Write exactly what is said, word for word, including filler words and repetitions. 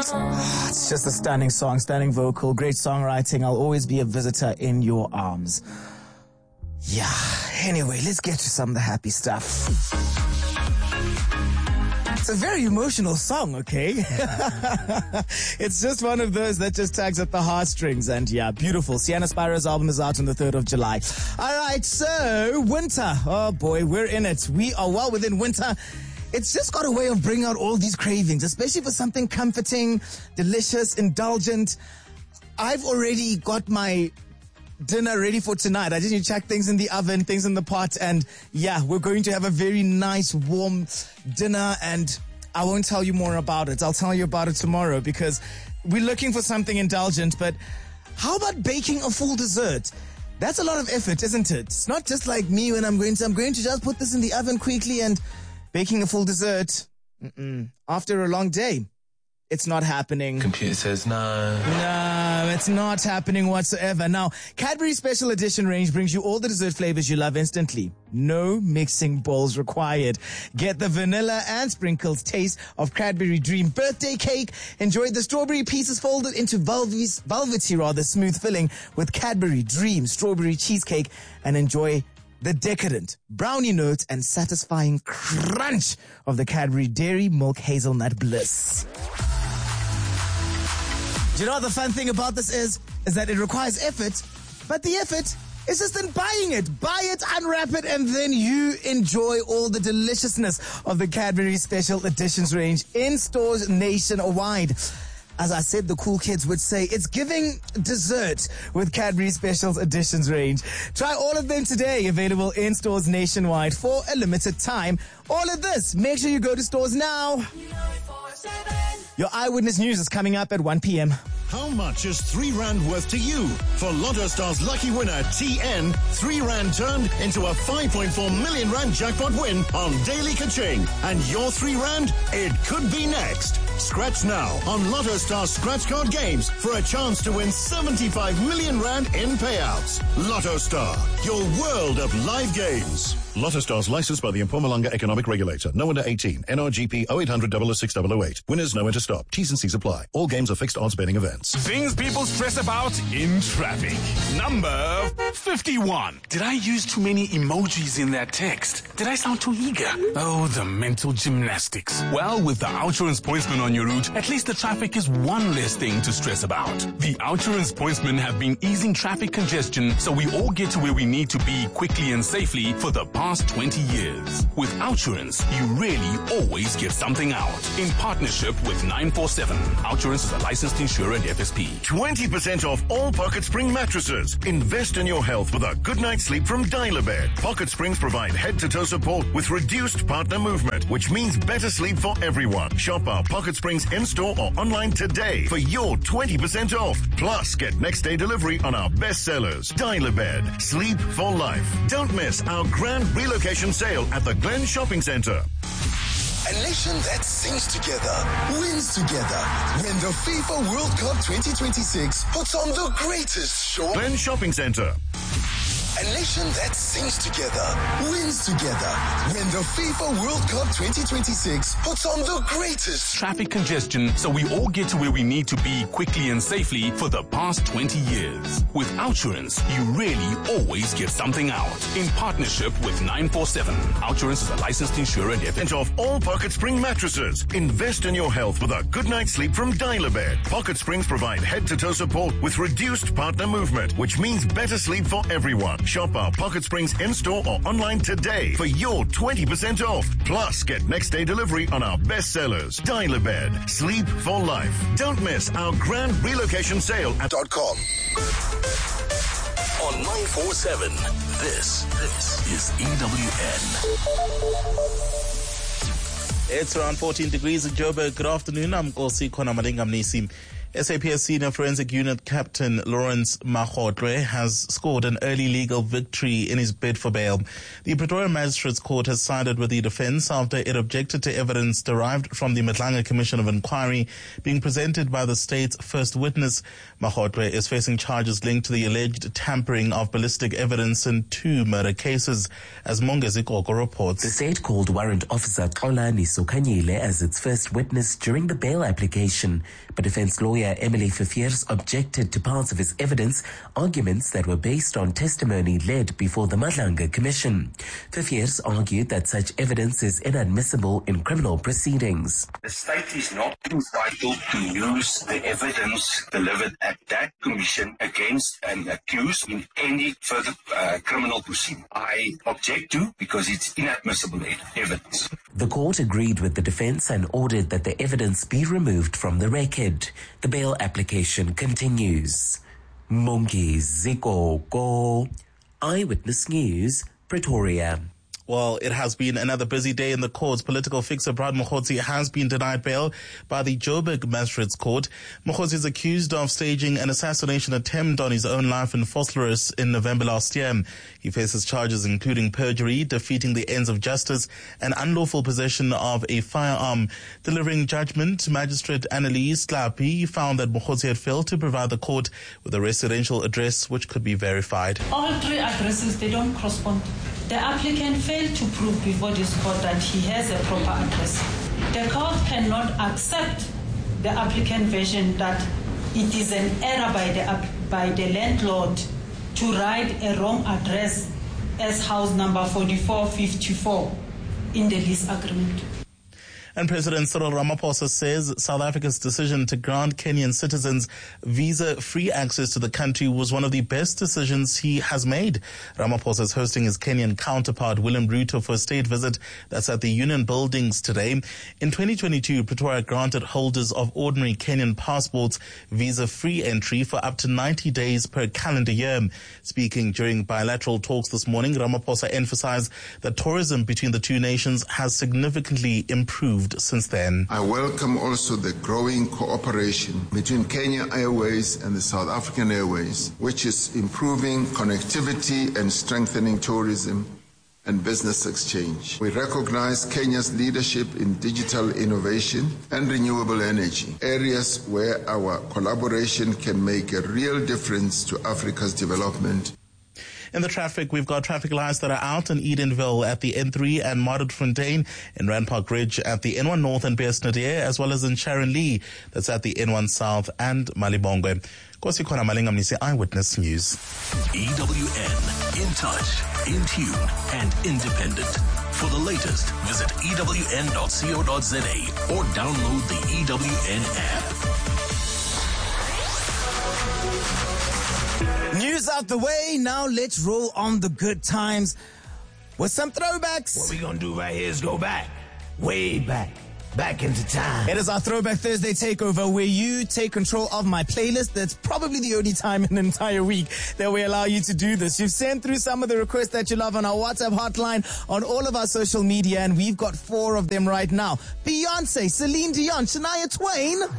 It's just a stunning song, stunning vocal, great songwriting. I'll always be a visitor in your arms. Yeah, anyway, let's get to some of the happy stuff. It's a very emotional song, okay? It's just one of those that just tugs at the heartstrings, and yeah, beautiful. Sienna Spiro's album is out on the third of July. All right, so winter. Oh boy, we're in it. We are well within winter. It's just got a way of bringing out all these cravings, especially for something comforting, delicious, indulgent. I've already got my dinner ready for tonight. I just need to chuck things in the oven, things in the pot, and yeah, we're going to have a very nice, warm dinner, and I won't tell you more about it. I'll tell you about it tomorrow because we're looking for something indulgent, but how about baking a full dessert? That's a lot of effort, isn't it? It's not just like me when I'm going to, I'm going to just put this in the oven quickly and baking a full dessert. Mm-mm. After a long day, it's not happening. Computer says no. No, it's not happening whatsoever. Now, Cadbury Special Edition range brings you all the dessert flavors you love instantly. No mixing bowls required. Get the vanilla and sprinkles taste of Cadbury Dream birthday cake. Enjoy the strawberry pieces folded into velvety, velvety rather smooth filling with Cadbury Dream strawberry cheesecake, and enjoy the decadent brownie note and satisfying crunch of the Cadbury Dairy Milk Hazelnut Bliss. Do you know what the fun thing about this is? Is that it requires effort, but the effort is just in buying it. Buy it, unwrap it, and then you enjoy all the deliciousness of the Cadbury Special Editions range in stores nationwide. As I said, the cool kids would say, it's giving dessert with Cadbury Special Editions range. Try all of them today, available in stores nationwide for a limited time. All of this, make sure you go to stores now. Your Eyewitness News is coming up at one p.m. How much is three rand worth to you? For Lotto Star's lucky winner, T N, three rand turned into a five point four million rand jackpot win on Daily Kaching. And your three rand, it could be next. Scratch now on Lotto Star's scratch card games for a chance to win seventy-five million rand in payouts. Lotto Star, your world of live games. Lotto Star's licensed by the Mpumalanga Economic Regulator. No under eighteen. N R G P oh eight hundred, double oh six, double oh eight. Winners know when to stop. T's and C's apply. All games are fixed odds betting events. Things people stress about in traffic. Number fifty-one. Did I use too many emojis in that text? Did I sound too eager? Oh, the mental gymnastics. Well, with the Outsurance Pointsman on your route, at least the traffic is one less thing to stress about. The Outsurance Pointsmen have been easing traffic congestion so we all get to where we need to be quickly and safely for the past twenty years. With Outsurance, you really always get something out. In partnership with nine four seven. Outsurance is a licensed insurer and F S P. twenty percent off all Pocket Spring mattresses. Invest in your health with a good night's sleep from Dial-A-Bed. Pocket Springs provide head-to-toe support with reduced partner movement, which means better sleep for everyone. Shop our Pocket Springs in-store or online today for your twenty percent off. Plus, get next-day delivery on our best sellers. Dial-A-Bed. Sleep for life. Don't miss our grand relocation sale at the Glen Shopping Centre. A nation that sings together, wins together. When the FIFA World Cup twenty twenty-six puts on the greatest show. Glen Shopping Centre. A nation that sings together, wins together. When the FIFA World Cup twenty twenty-six puts on the greatest traffic congestion so we all get to where we need to be quickly and safely for the past twenty years. With Outsurance, you really always get something out. In partnership with nine four seven. Outsurance is a licensed insurer and F S P. Off all Pocket Spring mattresses. Invest in your health with a good night's sleep from Dial-A-Bed. Pocket Springs provide head-to-toe support with reduced partner movement, which means better sleep for everyone. Shop our Pocket Springs in-store or online today for your twenty percent off. Plus, get next-day delivery on our best sellers. Dial-A-Bed. Sleep for life. Don't miss our grand relocation sale at .com. on nine four seven. This, this is E W N. It's around fourteen degrees in Joburg. Good afternoon. I'm Kosi Khona Malinga Mnisi. S A P S Senior Forensic Unit Captain Lawrence Makgotle has scored an early legal victory in his bid for bail. The Pretoria Magistrates Court has sided with the defense after it objected to evidence derived from the Madlanga Commission of Inquiry being presented by the state's first witness. Makgotle is facing charges linked to the alleged tampering of ballistic evidence in two murder cases, as Mongezi Koko reports. The state called Warrant Officer Xolani Sokanyile as its first witness during the bail application, but defense lawyer Emily Fifiers objected to parts of his evidence, arguments that were based on testimony led before the Madlanga Commission. Fifiers argued that such evidence is inadmissible in criminal proceedings. The state is not entitled to use the evidence delivered at that commission against an accused in any further uh, criminal proceeding. I object to because it's inadmissible evidence. The court agreed with the defense and ordered that the evidence be removed from the record. The bail application continues. Mongezi Koko, Eyewitness News, Pretoria. Well, it has been another busy day in the courts. Political fixer Brad Mokgotsi has been denied bail by the Joburg Magistrates Court. Mokgotsi is accused of staging an assassination attempt on his own life in Vosloorus in November last year. He faces charges including perjury, defeating the ends of justice, and unlawful possession of a firearm. Delivering judgment, Magistrate Annalise Klapi found that Mokgotsi had failed to provide the court with a residential address which could be verified. All three addresses, they don't correspond. The applicant failed to prove before this court that he has a proper address. The court cannot accept the applicant version that it is an error by the, by the landlord to write a wrong address as house number forty-four fifty-four in the lease agreement. And President Cyril Ramaphosa says South Africa's decision to grant Kenyan citizens visa-free access to the country was one of the best decisions he has made. Ramaphosa is hosting his Kenyan counterpart, William Ruto, for a state visit that's at the Union Buildings today. In twenty twenty-two, Pretoria granted holders of ordinary Kenyan passports visa-free entry for up to ninety days per calendar year. Speaking during bilateral talks this morning, Ramaphosa emphasized that tourism between the two nations has significantly improved since then. I welcome also the growing cooperation between Kenya Airways and the South African Airways, which is improving connectivity and strengthening tourism and business exchange. We recognize Kenya's leadership in digital innovation and renewable energy, areas where our collaboration can make a real difference to Africa's development. In the traffic, we've got traffic lights that are out in Edenville at the N three and Modderfontein, in Rand Park Ridge at the N one North and Beesnadier, as well as in Sharon Lee, that's at the N one South and Malibongwe. Kosi Kona Malingamnisi, Eyewitness News. E W N, in touch, in tune, and independent. For the latest, visit E W N dot co dot za or download the E W N app. News out the way, now let's roll on the good times with some throwbacks. What we gonna do right here is go back, way back, back into time. It is our Throwback Thursday takeover where you take control of my playlist. That's probably the only time in an entire week that we allow you to do this. You've sent through some of the requests that you love on our WhatsApp hotline, on all of our social media, and we've got four of them right now. Beyonce, Celine Dion, Shania Twain.